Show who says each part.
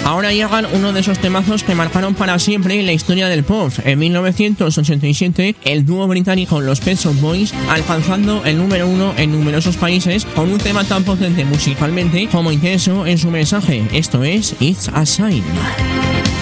Speaker 1: Ahora llegan uno de esos temazos que marcaron para siempre la historia del pop. En 1987, el dúo británico Los Pet Shop Boys alcanzando el número 1 en numerosos países con un tema tan potente musicalmente como intenso en su mensaje. Esto es It's a Sign.